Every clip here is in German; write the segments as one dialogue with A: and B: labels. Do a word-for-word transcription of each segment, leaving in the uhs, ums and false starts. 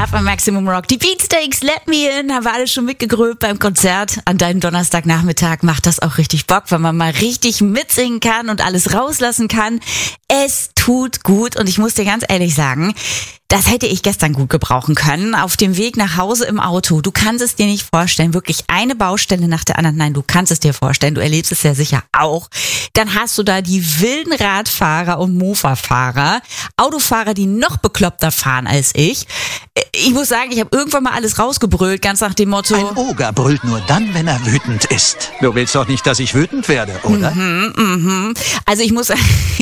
A: Love am Maximum Rock. Die Beatsteaks, Let Me In, haben wir alle schon mitgegrölt beim Konzert. An deinem Donnerstagnachmittag macht das auch richtig Bock, wenn man mal richtig mitsingen kann und alles rauslassen kann. Es tut gut und ich muss dir ganz ehrlich sagen, das hätte ich gestern gut gebrauchen können. Auf dem Weg nach Hause im Auto. Du kannst es dir nicht vorstellen. Wirklich eine Baustelle nach der anderen. Nein, du kannst es dir vorstellen. Du erlebst es ja sicher auch. Dann hast du da die wilden Radfahrer und Mofa-Fahrer. Autofahrer, die noch bekloppter fahren als ich. Ich muss sagen, ich habe irgendwann mal alles rausgebrüllt, ganz nach dem Motto...
B: Ein Oger brüllt nur dann, wenn er wütend ist. Du willst doch nicht, dass ich wütend werde, oder?
A: Mhm, mhm. Also ich muss sagen...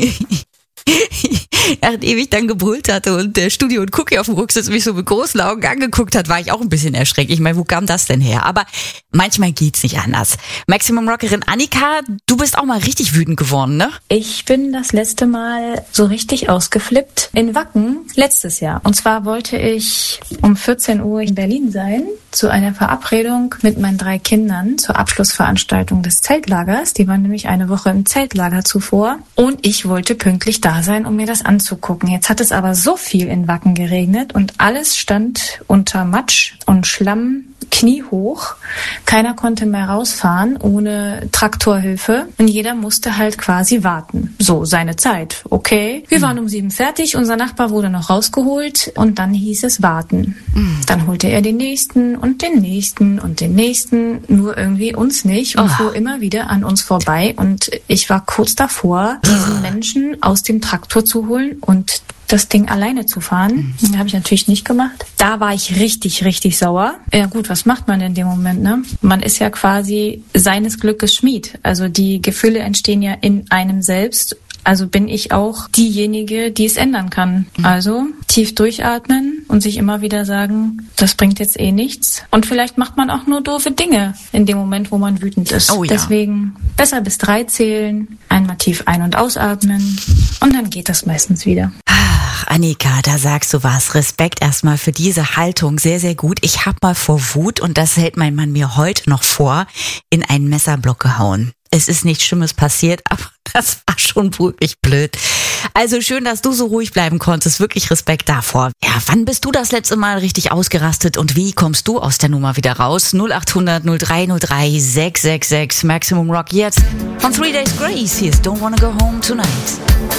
A: Nachdem ich dann gebrüllt hatte und der Studio und Cookie auf dem Rücksitz mich so mit großen Augen angeguckt hat, war ich auch ein bisschen erschreckt. Ich meine, wo kam das denn her? Aber manchmal geht's nicht anders. Maximum Rockerin Annika, du bist auch mal richtig wütend geworden, ne?
C: Ich bin das letzte Mal so richtig ausgeflippt in Wacken letztes Jahr. Und zwar wollte ich um vierzehn Uhr in Berlin sein zu einer Verabredung mit meinen drei Kindern zur Abschlussveranstaltung des Zeltlagers. Die waren nämlich eine Woche im Zeltlager zuvor. Und ich wollte pünktlich da sein, um mir das anzugucken. Jetzt hat es aber so viel in Wacken geregnet und alles stand unter Matsch und Schlamm kniehoch. Keiner konnte mehr rausfahren ohne Traktorhilfe und jeder musste halt quasi warten. So, seine Zeit. Okay, wir waren um sieben fertig, unser Nachbar wurde noch rausgeholt und dann hieß es warten. Dann holte er den nächsten und den nächsten und den nächsten, nur irgendwie uns nicht und fuhr immer wieder an uns vorbei und ich war kurz davor, diesen Menschen aus dem Traktor zu holen und das Ding alleine zu fahren. Das habe ich natürlich nicht gemacht. Da war ich richtig, richtig sauer. Ja gut, was macht man in dem Moment, ne? Man ist ja quasi seines Glückes Schmied. Also die Gefühle entstehen ja in einem selbst. Also bin ich auch diejenige, die es ändern kann. Also tief durchatmen und sich immer wieder sagen, das bringt jetzt eh nichts. Und vielleicht macht man auch nur doofe Dinge in dem Moment, wo man wütend ist.
A: Oh ja.
C: Deswegen besser bis drei zählen, einmal tief ein- und ausatmen und dann geht das meistens wieder.
A: Ach, Annika, da sagst du was. Respekt erstmal für diese Haltung. Sehr, sehr gut. Ich hab mal vor Wut, und das hält mein Mann mir heute noch vor, in einen Messerblock gehauen. Es ist nichts Schlimmes passiert, aber das war schon wirklich blöd. Also schön, dass du so ruhig bleiben konntest. Wirklich Respekt davor. Ja, wann bist du das letzte Mal richtig ausgerastet und wie kommst du aus der Nummer wieder raus? null acht hundert null drei null drei sechs sechs sechs Maximum Rock jetzt von Three Days Grace. Hier ist Don't Wanna Go Home Tonight.